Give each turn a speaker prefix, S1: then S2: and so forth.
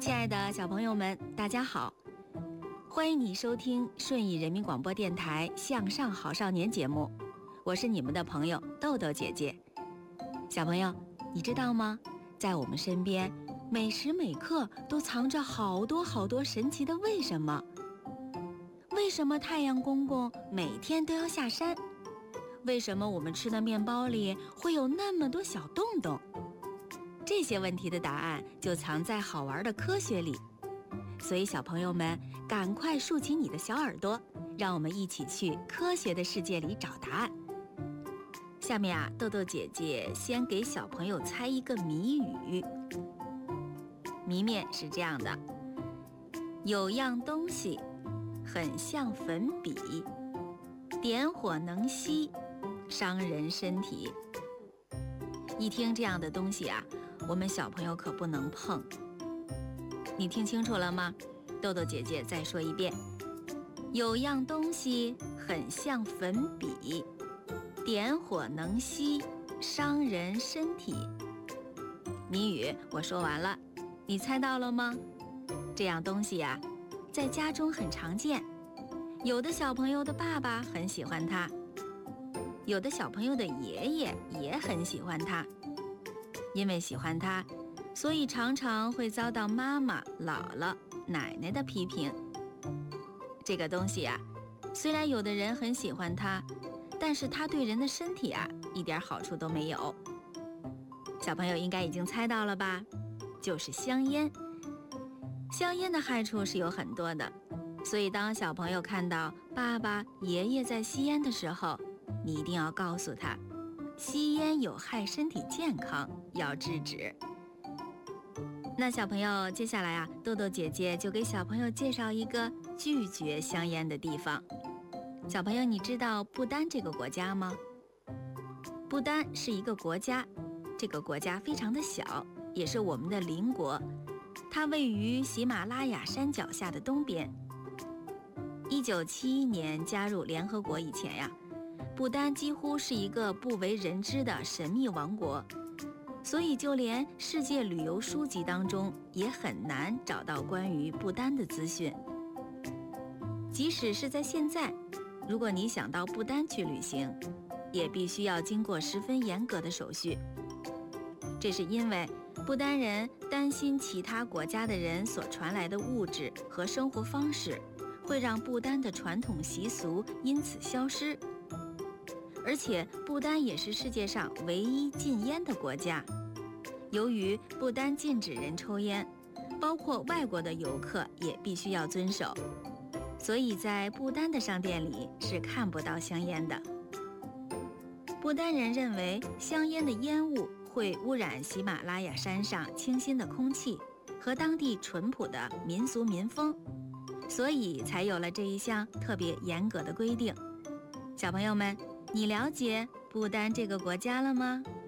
S1: 亲爱的小朋友们，大家好，欢迎你收听顺义人民广播电台向上好少年节目，我是你们的朋友豆豆姐姐。小朋友，你知道吗？在我们身边，每时每刻都藏着好多好多神奇的为什么。为什么太阳公公每天都要下山？为什么我们吃的面包里会有那么多小洞洞？这些问题的答案就藏在好玩的科学里，所以小朋友们赶快竖起你的小耳朵，让我们一起去科学的世界里找答案。下面豆豆姐姐先给小朋友猜一个谜语。谜面是这样的：有样东西很像粉笔，点火能熄，伤人身体。一听这样的东西我们小朋友可不能碰。你听清楚了吗？豆豆姐姐再说一遍，有样东西很像粉笔，点火能熄，伤人身体。谜语我说完了，你猜到了吗？这样东西在家中很常见，有的小朋友的爸爸很喜欢它，有的小朋友的爷爷也很喜欢它。因为喜欢它，所以常常会遭到妈妈、姥姥、奶奶的批评。这个东西虽然有的人很喜欢它，但是它对人的身体一点好处都没有。小朋友应该已经猜到了吧？就是香烟。香烟的害处是有很多的，所以当小朋友看到爸爸、爷爷在吸烟的时候，你一定要告诉他，吸烟有害身体健康，要制止。那小朋友，接下来豆豆姐姐就给小朋友介绍一个拒绝香烟的地方。小朋友，你知道不丹这个国家吗？不丹是一个国家，这个国家非常的小，也是我们的邻国。它位于喜马拉雅山脚下的东边。1971年加入联合国以前不丹几乎是一个不为人知的神秘王国，所以就连世界旅游书籍当中也很难找到关于不丹的资讯。即使是在现在，如果你想到不丹去旅行，也必须要经过十分严格的手续。这是因为不丹人担心其他国家的人所传来的物质和生活方式会让不丹的传统习俗因此消失。而且不丹也是世界上唯一禁烟的国家，由于不丹禁止人抽烟，包括外国的游客也必须要遵守，所以在不丹的商店里是看不到香烟的。不丹人认为香烟的烟雾会污染喜马拉雅山上清新的空气和当地淳朴的民俗民风，所以才有了这一项特别严格的规定。小朋友们，你了解不丹这个国家了吗？